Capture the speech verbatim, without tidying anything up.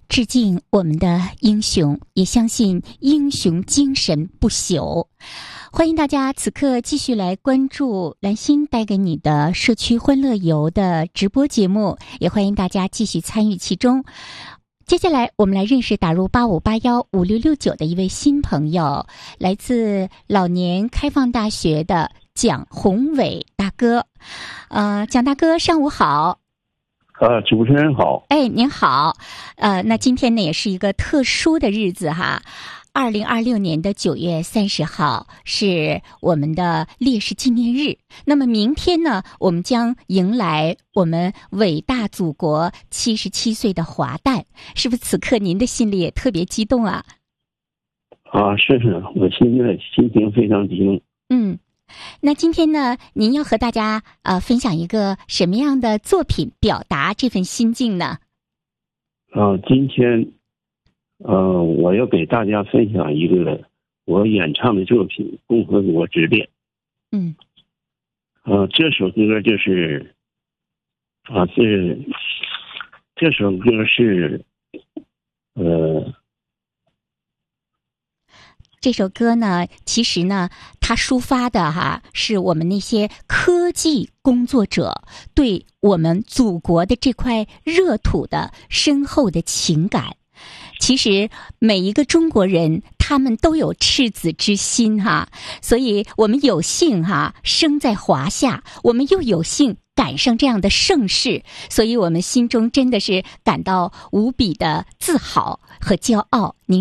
致敬我们的英雄，也相信英雄精神不朽。欢迎大家此刻继续来关注兰心带给你的社区欢乐游的直播节目，也欢迎大家继续参与其中。接下来我们来认识打入八五八幺五六六九的一位新朋友，来自老年开放大学的蒋宏伟大哥。呃，蒋大哥上午好。 呃，主持人好。 哎，您好。呃，那今天呢也是一个特殊的日子哈。二零二六年的九月三十号是我们的烈士纪念日。那么明天呢，我们将迎来我们伟大祖国七十七岁的华诞，是不是？此刻您的心里也特别激动啊？ 啊，是是，我现在心情非常激动。 嗯。那今天呢，您要和大家呃分享一个什么样的作品表达这份心境呢？ 啊，今天呃，我要给大家分享一个我演唱的作品《共和国之恋》。 嗯。 呃，这首歌就是啊，这这首歌是呃。 这首歌呢，其实呢，它抒发的哈，是我们那些科技工作者对我们祖国的这块热土的深厚的情感。其实每一个中国人，他们都有赤子之心哈，所以我们有幸哈生在华夏，我们又有幸赶上这样的盛世，所以我们心中真的是感到无比的自豪和骄傲。您